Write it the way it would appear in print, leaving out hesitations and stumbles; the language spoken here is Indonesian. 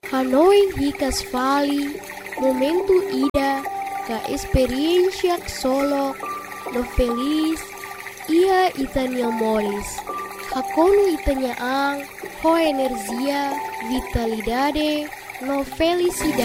Hanoi hikas vali, momento ida, ka experiencia solo, no feliz, ia itanya molis. Hakonu itanya ang, ho energia, vitalidade, no felicidade.